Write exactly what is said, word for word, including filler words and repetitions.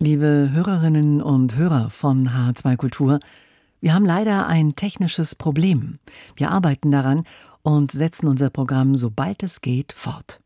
Liebe Hörerinnen und Hörer von H zwei Kultur, wir haben leider ein technisches Problem. Wir arbeiten daran und setzen unser Programm, sobald es geht, fort.